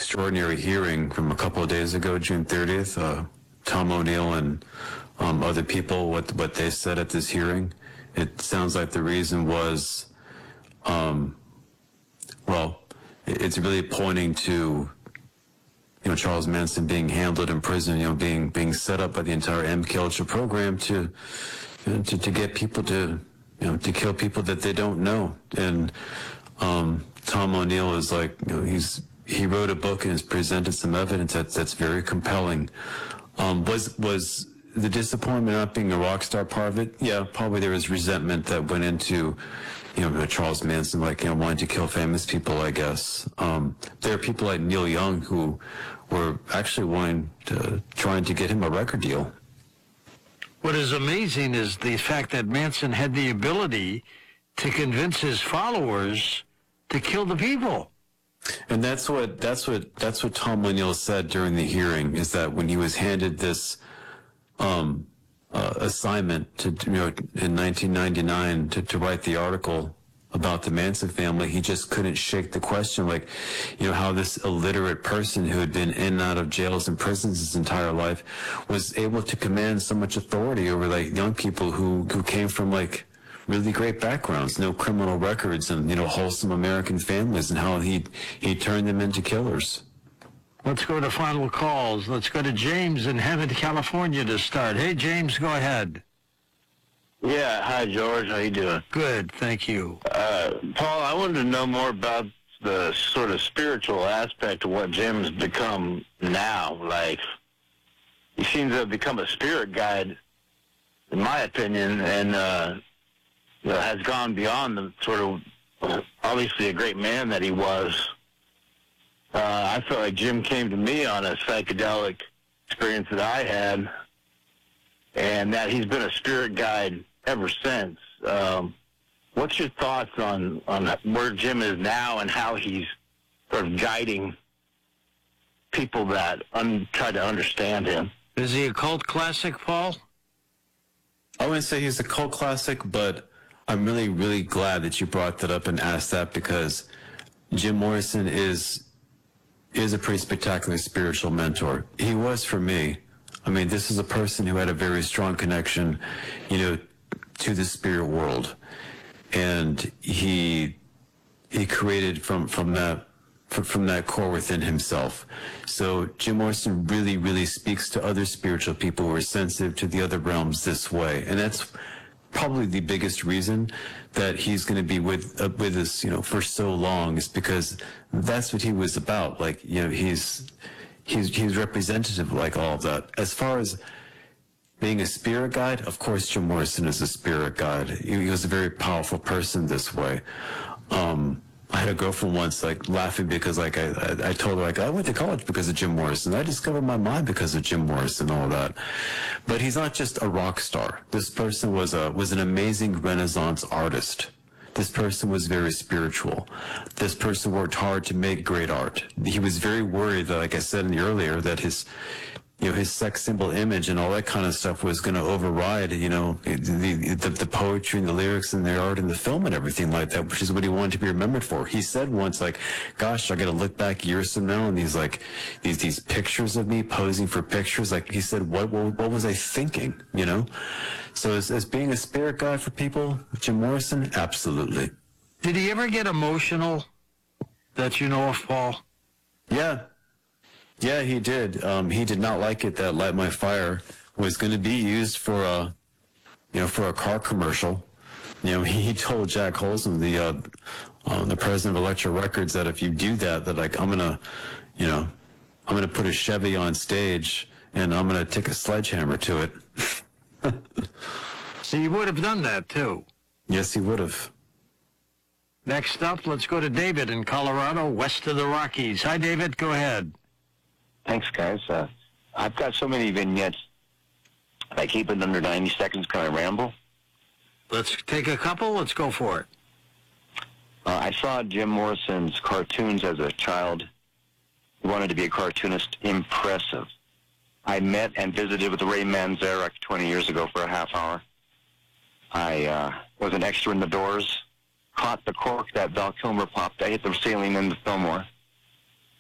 extraordinary hearing from a couple of days ago, June 30th. Tom O'Neill and other people, what they said at this hearing. It sounds like the reason was, it's really pointing to, Charles Manson being handled in prison, being set up by the entire MK Ultra program to get people to kill people that they don't know. And Tom O'Neill is like, he wrote a book and has presented some evidence that's very compelling. Was the disappointment not being a rock star part of it? Yeah, probably there was resentment that went into, Charles Manson, wanting to kill famous people, I guess. There are people like Neil Young who were actually trying to get him a record deal. What is amazing is the fact that Manson had the ability to convince his followers to kill the people. And that's what Tom O'Neill said during the hearing, is that when he was handed this assignment to in 1999 to write the article about the Manson family, he just couldn't shake the question, how this illiterate person who had been in and out of jails and prisons his entire life was able to command so much authority over young people who came from really great backgrounds, no criminal records, and wholesome American families, and how he turned them into killers. Let's go to final calls. Let's go to James in Hammond, California to start. Hey, James, go ahead. Yeah, hi, George. How you doing? Good, thank you. Paul, I wanted to know more about the sort of spiritual aspect of what Jim's become now. He seems to have become a spirit guide, in my opinion, and has gone beyond the sort of, obviously a great man that he was. I felt like Jim came to me on a psychedelic experience that I had, and that he's been a spirit guide ever since. What's your thoughts on where Jim is now and how he's sort of guiding people that try to understand him? Is he a cult classic, Paul? I wouldn't say he's a cult classic, but I'm really, really glad that you brought that up and asked that, because Jim Morrison is a pretty spectacular spiritual mentor. He was for me. I mean, this is a person who had a very strong connection, to the spirit world, and he created from that core within himself. So Jim Morrison really, really speaks to other spiritual people who are sensitive to the other realms this way, and that's probably the biggest reason that he's going to be with us, for so long, is because that's what he was about. He's representative all of that. As far as being a spirit guide, of course, Jim Morrison is a spirit guide. He was a very powerful person this way. I had a girlfriend once, laughing because, I told her, I went to college because of Jim Morrison. I discovered my mind because of Jim Morrison and all that. But he's not just a rock star. This person was an amazing Renaissance artist. This person was very spiritual. This person worked hard to make great art. He was very worried that, like I said earlier, that his sex symbol image and all that kind of stuff was going to override, the poetry and the lyrics and the art and the film and everything like that, which is what he wanted to be remembered for. He said once, gosh, I got to look back years from now and these pictures of me posing for pictures. He said, what was I thinking, So as being a spirit guide for people, Jim Morrison, absolutely. Did he ever get emotional that you know of, Paul? Yeah, he did. He did not like it that Light My Fire was going to be used for a car commercial. He told Jack Holzman, the president of Elektra Records, that if you do that I'm gonna put a Chevy on stage and I'm gonna take a sledgehammer to it. So you would have done that too? Yes, he would have. Next up, let's go to David in Colorado, west of the Rockies. Hi, David. Go ahead. Thanks, guys. I've got so many vignettes. If I keep it under 90 seconds, can I ramble? Let's take a couple. Let's go for it. I saw Jim Morrison's cartoons as a child. He wanted to be a cartoonist. Impressive. I met and visited with Ray Manzarek 20 years ago for a half hour. I was an extra in The Doors. Caught the cork that Val Kilmer popped. I hit the ceiling in the Fillmore.